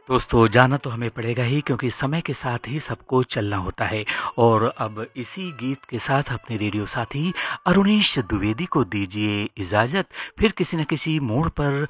दोस्तों जाना तो हमें पड़ेगा ही क्योंकि समय के साथ ही सबको चलना होता है। और अब इसी गीत के साथ अपने रेडियो साथी अरुणेश द्विवेदी को दीजिए इजाज़त। फिर किसी न किसी मोड़ पर